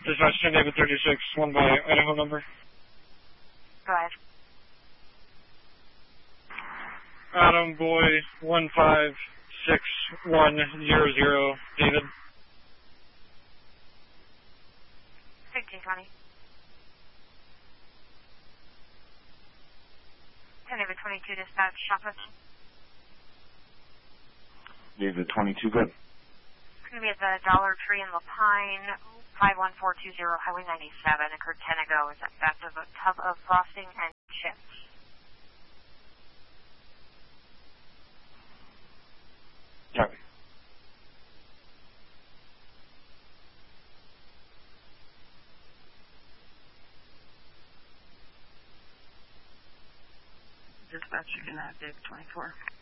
Dispatch 10 David 36, 1 by Idaho number. Go ahead. Adam Boy 156100, David. 1620. 10 David 22, dispatch, Shopper. David 22, good. It's going to be at the Dollar Tree in Lapine, 51420, Highway 97, occurred 10 ago. Is that theft of a tub of frosting and chips? Copy. Dispatch, you're going to have David 24.